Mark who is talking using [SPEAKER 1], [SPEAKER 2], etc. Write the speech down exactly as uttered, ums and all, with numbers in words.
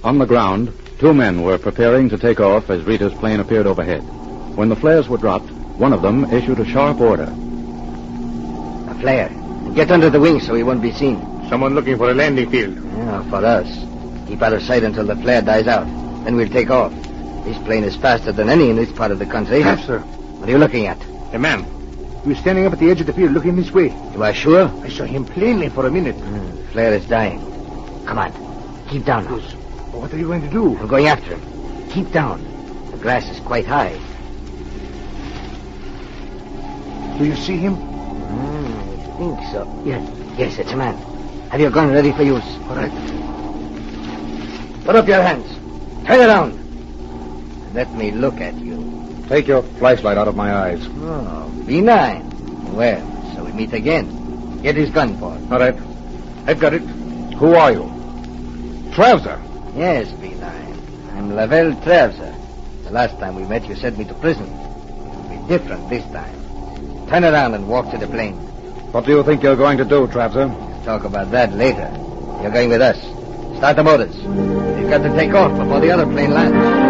[SPEAKER 1] On the ground, two men were preparing to take off as Rita's plane appeared overhead. When the flares were dropped, one of them issued a sharp order.
[SPEAKER 2] A flare. Get under the wing so he won't be seen.
[SPEAKER 3] Someone looking for a landing field.
[SPEAKER 2] Yeah, for us. Keep out of sight until the flare dies out. Then we'll take off. This plane is faster than any in this part of the country.
[SPEAKER 3] Yes, sir.
[SPEAKER 2] What are you looking at?
[SPEAKER 3] A man. He was standing up at the edge of the field looking this way.
[SPEAKER 2] You are sure?
[SPEAKER 3] I saw him plainly for a minute.
[SPEAKER 2] Mm, flare is dying. Come on. Keep down now.
[SPEAKER 3] What are you going to do?
[SPEAKER 2] I'm going after him. Keep down. The grass is quite high.
[SPEAKER 3] Do you see him?
[SPEAKER 2] Mm, I think so. Yes, yes, it's a man. Have your gun ready for use.
[SPEAKER 3] All right.
[SPEAKER 2] Put up your hands. Turn around. Let me look at you.
[SPEAKER 1] Take your flashlight out of my eyes.
[SPEAKER 2] Oh, B nine. Well, so we meet again. Get his gun, Paul.
[SPEAKER 1] All right. I've got it. Who are you? Travser.
[SPEAKER 2] Yes, B nine. I'm Lavelle Travser. The last time we met, you sent me to prison. It'll be different this time. Turn around and walk to the plane.
[SPEAKER 1] What do you think you're going to do, Travser?
[SPEAKER 2] We'll talk about that later. You're going with us. Start the motors. We've got to take off before the other plane lands.